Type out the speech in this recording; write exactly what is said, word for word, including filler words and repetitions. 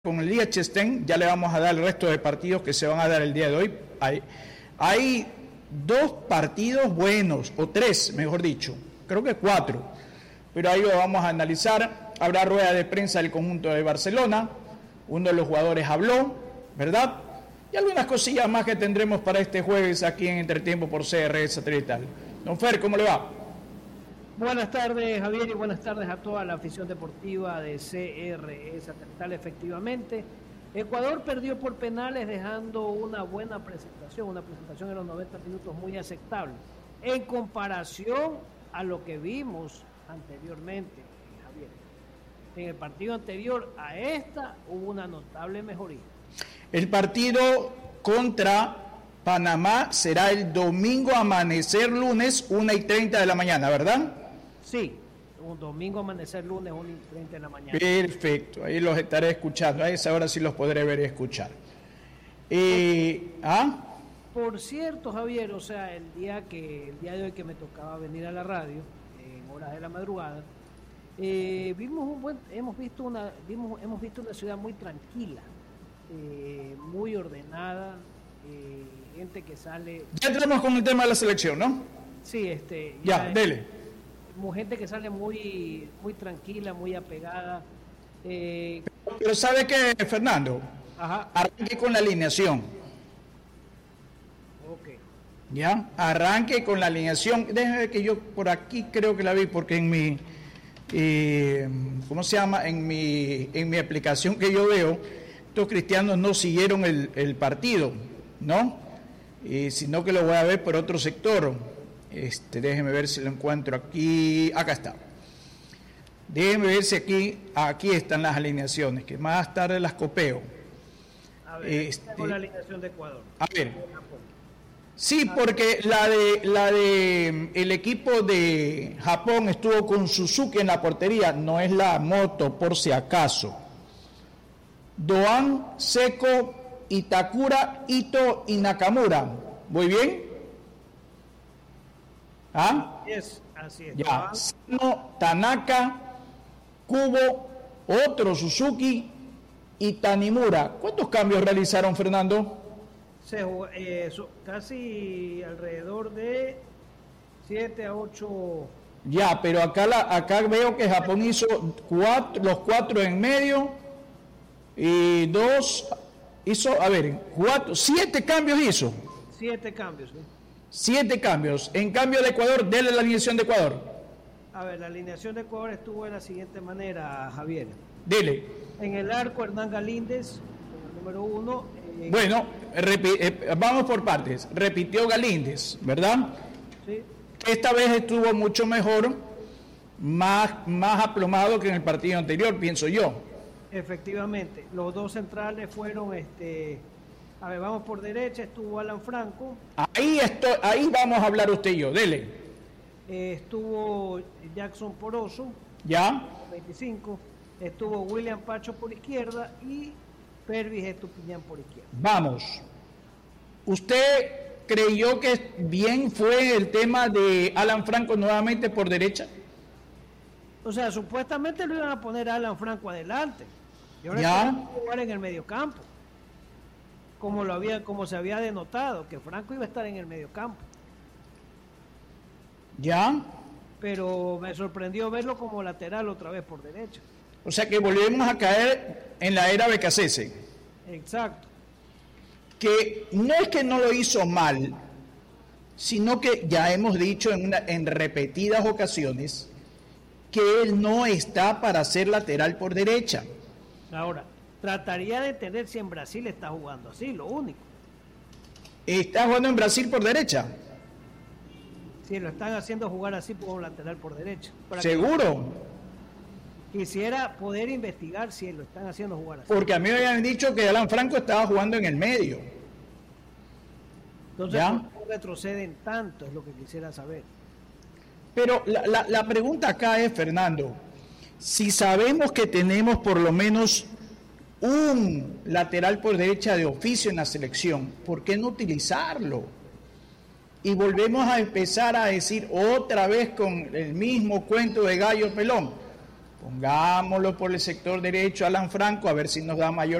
con el Liechtenstein, ya le vamos a dar el resto de partidos que se van a dar el día de hoy. Hay, hay dos partidos buenos, o tres, mejor dicho, creo que cuatro, pero ahí lo vamos a analizar. Habrá rueda de prensa del conjunto de Barcelona, uno de los jugadores habló, ¿verdad? Y algunas cosillas más que tendremos para este jueves aquí en Entretiempo por C R Satelital. Don Fer, ¿cómo le va? Buenas tardes, Javier, y buenas tardes a toda la afición deportiva de C R Satelital. Efectivamente, Ecuador perdió por penales dejando una buena presentación, una presentación en los noventa minutos muy aceptable, en comparación a lo que vimos anteriormente, Javier. En el partido anterior a esta hubo una notable mejoría. El partido contra Panamá será el domingo amanecer lunes, una y treinta de la mañana, ¿verdad? Sí, un domingo amanecer lunes, una y treinta de la mañana. Perfecto, ahí los estaré escuchando, a esa hora sí los podré ver y escuchar. Eh, ¿ah? Por cierto, Javier, o sea, el día que el día de hoy que me tocaba venir a la radio, en horas de la madrugada, eh, vimos un buen, hemos visto una, vimos, hemos visto una ciudad muy tranquila, eh, muy ordenada, eh, gente que sale. Ya entramos con el tema de la selección, ¿no? Sí, este. Ya, ya dele. Gente que sale muy, muy tranquila, muy apegada. Eh, Pero ¿sabe qué, Fernando? Ajá. Arranque con la alineación. Ok. ¿Ya? Arranque con la alineación. Déjeme ver que yo por aquí creo que la vi, porque en mi, eh, ¿cómo se llama? En mi, en mi aplicación que yo veo, estos cristianos no siguieron el, el partido, ¿no? Eh, sino que lo voy a ver por otro sector. Este, déjeme ver si lo encuentro aquí. Acá está. Déjeme ver si aquí, aquí están las alineaciones, que más tarde las copio. A ver, este, con la alineación de Ecuador. A ver. Sí, porque la de la de el equipo de Japón estuvo con Suzuki en la portería, no es la moto por si acaso. Doan, Seco, Itakura, Ito y Nakamura. ¿Muy bien? ¿Ah? Así es, así es. Ya. Sano, Tanaka, Kubo, otro Suzuki y Tanimura. ¿Cuántos cambios realizaron, Fernando? Se, eh, so, casi alrededor de siete a ocho. Ya, pero acá la, acá veo que Japón hizo cuatro, los cuatro en medio y dos hizo, a ver, cuatro, siete cambios hizo. Siete cambios, ¿sí? Siete cambios. En cambio de Ecuador, dele la alineación de Ecuador. A ver, la alineación de Ecuador estuvo de la siguiente manera, Javier. Dele. En el arco, Hernán Galíndez, el número uno. Eh, bueno, repi- eh, vamos por partes. Repitió Galíndez, ¿verdad? Sí. Esta vez estuvo mucho mejor, más, más aplomado que en el partido anterior, pienso yo. Efectivamente. Los dos centrales fueron, este... A ver, vamos por derecha, estuvo Alan Franco. Ahí, estoy, ahí vamos a hablar usted y yo, dele. Eh, estuvo Jackson Poroso. ¿Ya? veinticinco. Estuvo William Pacho por izquierda y Pervis Estupiñán por izquierda. Vamos. ¿Usted creyó que bien fue el tema de Alan Franco nuevamente por derecha? O sea, supuestamente lo iban a poner a Alan Franco adelante. Y ahora ¿Ya? iban a jugar en el mediocampo. Como lo había, como se había denotado, que Franco iba a estar en el mediocampo. ¿Ya? Pero me sorprendió verlo como lateral otra vez por derecha. O sea que volvemos a caer en la era Becasese. Exacto. Que no es que no lo hizo mal, sino que ya hemos dicho en, una, en repetidas ocasiones que él no está para ser lateral por derecha. Ahora, trataría de entender si en Brasil está jugando así, lo único. ¿Está jugando en Brasil por derecha? Si lo están haciendo jugar así como lateral por derecha. ¿Seguro? Quisiera poder investigar si lo están haciendo jugar así. Porque a mí me habían dicho que Alan Franco estaba jugando en el medio. Entonces, ¿ya? ¿por qué retroceden tanto? Es lo que quisiera saber. Pero la, la, la pregunta acá es, Fernando, si sabemos que tenemos por lo menos un lateral por derecha de oficio en la selección, ¿por qué no utilizarlo? Y volvemos a empezar a decir otra vez con el mismo cuento de gallo pelón. Pongámoslo por el sector derecho, Alan Franco, a ver si nos da mayor